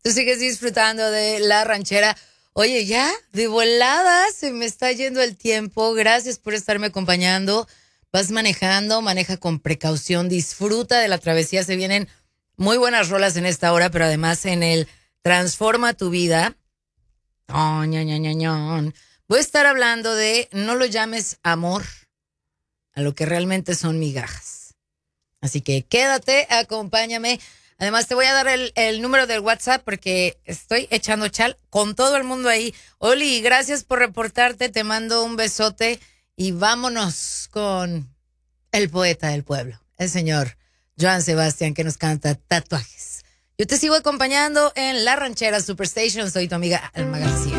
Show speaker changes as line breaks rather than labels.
Tú sigues disfrutando de La Ranchera. Oye, ya, de volada, se me está yendo el tiempo. Gracias por estarme acompañando. Vas manejando, maneja con precaución, disfruta de la travesía. Se vienen muy buenas rolas en esta hora, pero además en el Transforma tu vida. Oh, voy a estar hablando de no lo llames amor a lo que realmente son migajas. Así que quédate, acompáñame. Además, te voy a dar el número del WhatsApp porque estoy echando chal con todo el mundo ahí. Oli, gracias por reportarte. Te mando un besote y vámonos con el poeta del pueblo, el señor Joan Sebastián, que nos canta Tatuajes. Yo te sigo acompañando en La Ranchera Superstation. Soy tu amiga Alma García.